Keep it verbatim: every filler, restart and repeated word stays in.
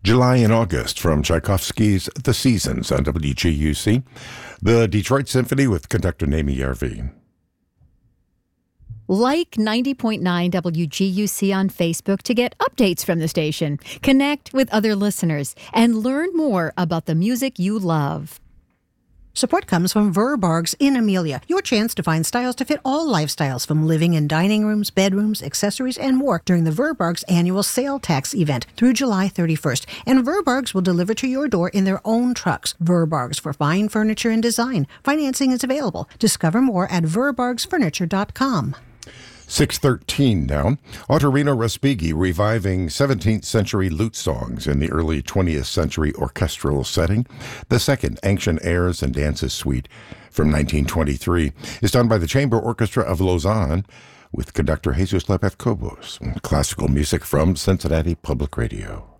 July and August from Tchaikovsky's The Seasons on W G U C. The Detroit Symphony with conductor Naomi Yarvi. Like ninety point nine W G U C on Facebook to get updates from the station, connect with other listeners, and learn more about the music you love. Support comes from Verbargs in Amelia, your chance to find styles to fit all lifestyles, from living and dining rooms, bedrooms, accessories, and more during the Verbargs annual sale tax event through July thirty-first. And Verbargs will deliver to your door in their own trucks. Verbargs for fine furniture and design. Financing is available. Discover more at verbargs furniture dot com. six thirteen now. Ottorino Respighi reviving seventeenth century lute songs in the early twentieth century orchestral setting. The second Ancient Airs and Dances Suite from nineteen twenty-three is done by the Chamber Orchestra of Lausanne with conductor Jesus Lopez Cobos. Classical music from Cincinnati Public Radio.